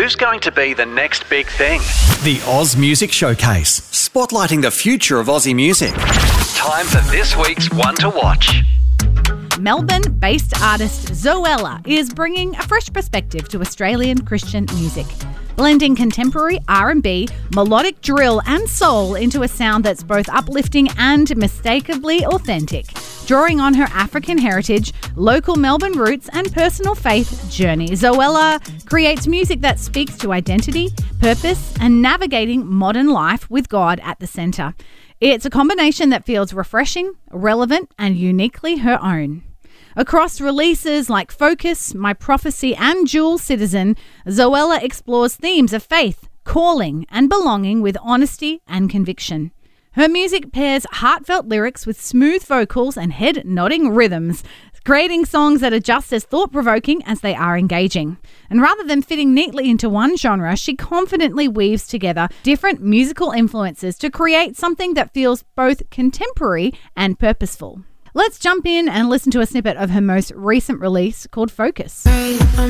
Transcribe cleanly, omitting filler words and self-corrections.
Who's going to be the next big thing? The Oz Music Showcase, spotlighting the future of Aussie music. Time for this week's One to Watch. Melbourne-based artist Zoella is bringing a fresh perspective to Australian Christian music, blending contemporary R&B, melodic drill and soul into a sound that's both uplifting and mistakably authentic, drawing on her African heritage, local Melbourne roots and personal faith journey. Zoella creates music that speaks to identity, purpose and navigating modern life with God at the centre. It's a combination that feels refreshing, relevant and uniquely her own. Across releases like Focus, My Prophecy and Dual Citizen, Zoella explores themes of faith, calling and belonging with honesty and conviction. Her music pairs heartfelt lyrics with smooth vocals and head-nodding rhythms, creating songs that are just as thought-provoking as they are engaging. And rather than fitting neatly into one genre, she confidently weaves together different musical influences to create something that feels both contemporary and purposeful. Let's jump in and listen to a snippet of her most recent release called Focus.